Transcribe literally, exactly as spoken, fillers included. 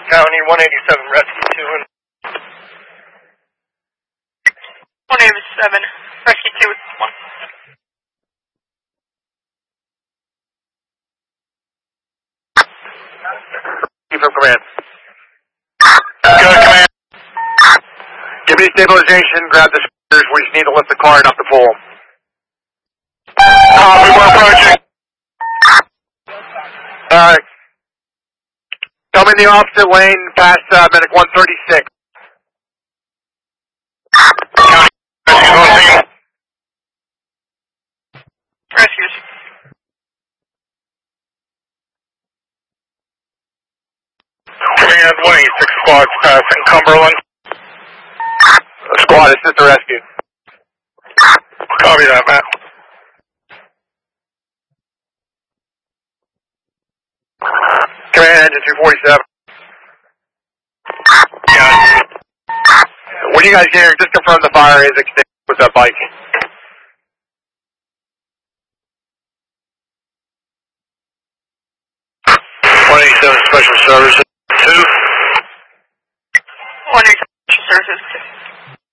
County one eighty-seven, Rescue two. And one eighty-seven, Rescue two with one. From command. Good, command. Give me stabilization, grab the speakers. We just need to lift the car enough to pull them. Uh, we were approaching. Alright. Come in the opposite lane past uh, medic one thirty-six. Rescues. Command one eighty-six squad passing Cumberland. Squad, assist the rescue. Copy that, Matt. Command engine two forty-seven. Yeah. When you guys get here, just confirm the fire is extinguished with that bike. one eighty-seven Special Services two. one eighty-seven Special Services two.